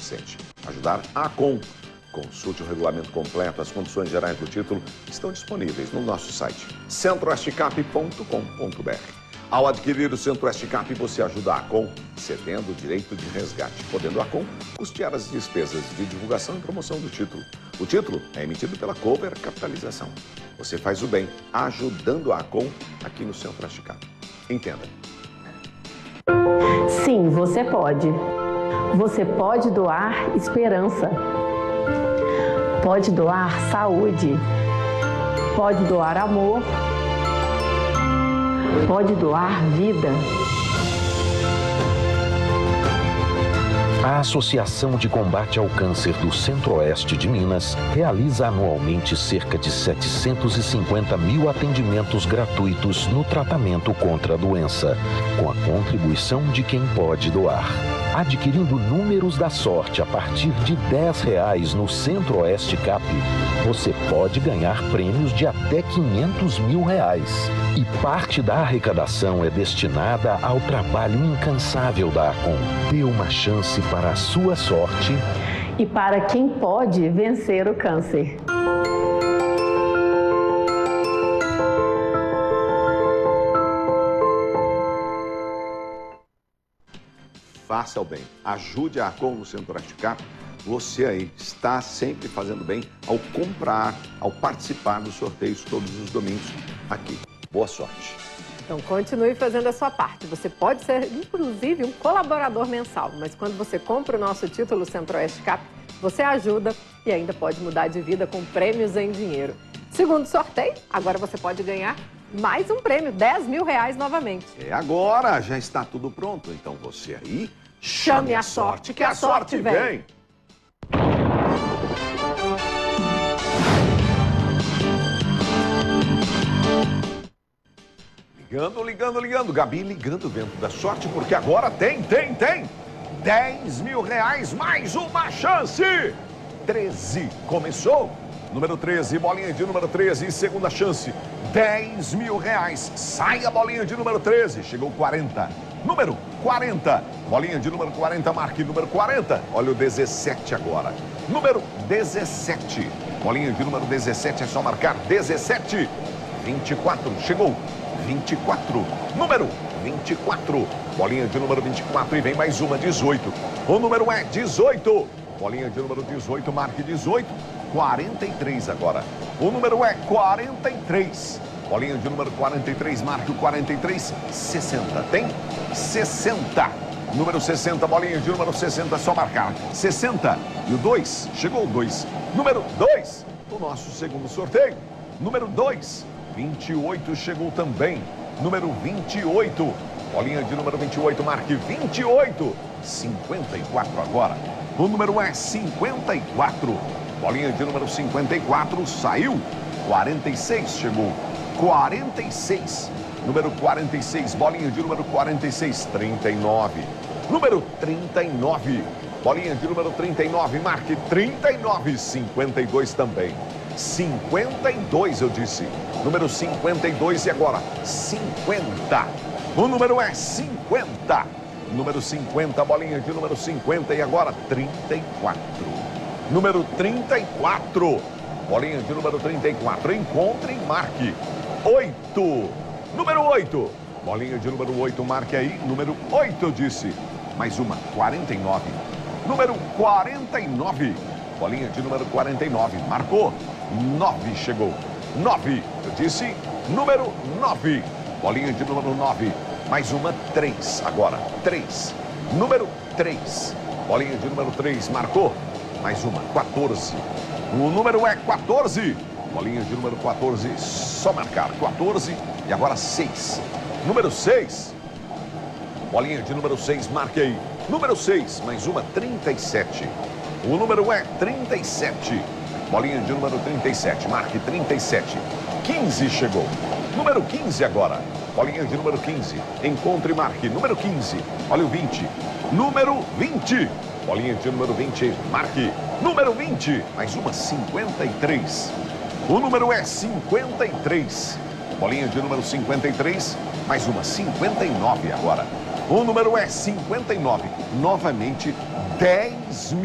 inocente. Ajudar a ACOM. Consulte o regulamento completo, as condições gerais do título estão disponíveis no nosso site centro-oeste-cap.com.br. Ao adquirir o Centro-Oeste Cap, você ajuda a ACOM, cedendo o direito de resgate, podendo a ACOM custear as despesas de divulgação e promoção do título. O título é emitido pela Cover Capitalização. Você faz o bem, ajudando a ACOM aqui no Centro-Oeste Cap. Entenda. Sim, você pode. Você pode doar esperança. Pode doar saúde. Pode doar amor. Pode doar vida. A Associação de Combate ao Câncer do Centro-Oeste de Minas realiza anualmente cerca de 750 mil atendimentos gratuitos no tratamento contra a doença, com a contribuição de quem pode doar. Adquirindo números da sorte a partir de R$10 no Centro-Oeste Cap, você pode ganhar prêmios de até R$500 mil. E parte da arrecadação é destinada ao trabalho incansável da ACOM. Dê uma chance para a sua sorte e para quem pode vencer o câncer. Faça o bem, ajude a ACOM no Centro-Oeste Cap. Você aí está sempre fazendo bem ao comprar, ao participar dos sorteios todos os domingos aqui. Boa sorte. Então, continue fazendo a sua parte. Você pode ser, inclusive, um colaborador mensal, mas quando você compra o nosso título Centro-Oeste Cap, você ajuda e ainda pode mudar de vida com prêmios em dinheiro. Segundo sorteio, agora você pode ganhar mais um prêmio, R$10 mil novamente. É agora, já está tudo pronto. Então você aí, chame a sorte, que a sorte vem. Ligando. Gabi ligando dentro da sorte, porque agora tem R$10 mil, mais uma chance. 13, começou. Número 13, bolinha de número 13, segunda chance. R$10 mil. Sai a bolinha de número 13, chegou 40. Número 40, bolinha de número 40, marque número 40. Olha o 17 agora. Número 17, bolinha de número 17, é só marcar 17. 24, chegou. 24, número 24, bolinha de número 24 e vem mais uma, 18. O número é 18, bolinha de número 18, marque 18, 43 agora. O número é 43, bolinha de número 43, marque o 43, 60. Tem 60, número 60, bolinha de número 60, só marcar 60. E o 2, chegou o 2, número 2, o nosso segundo sorteio, número 2. 28 chegou também. Número 28. Bolinha de número 28, marque 28. 54 agora. O número é 54. Bolinha de número 54 saiu. 46 chegou. 46. Número 46. Bolinha de número 46. 39. Número 39. Bolinha de número 39, marque 39. 52 também. 52, eu disse. Número 52 e agora 50. O número é 50. Número 50, bolinha de número 50 e agora 34. Número 34. Bolinha de número 34. Encontre e marque 8. Número 8. Bolinha de número 8, marque aí. Número 8, eu disse. Mais uma, 49. Número 49. Bolinha de número 49. Marcou. 9 chegou. 9. Eu disse número 9. Bolinha de número 9. Mais uma, 3. Agora, 3. Número 3. Bolinha de número 3. Marcou. Mais uma, 14. O número é 14. Bolinha de número 14. Só marcar. 14. E agora 6. Número 6. Bolinha de número 6. Marque aí. Número 6. Mais uma, 37. O número é 37. Bolinha de número 37, marque 37. 15 chegou. Número 15 agora. Bolinha de número 15. Encontre e marque. Número 15. Olha o 20. Número 20. Bolinha de número 20. Marque. Número 20. Mais uma, 53. O número é 53. Bolinha de número 53. Mais uma, 59 agora. O número é 59. Novamente, 10 mil.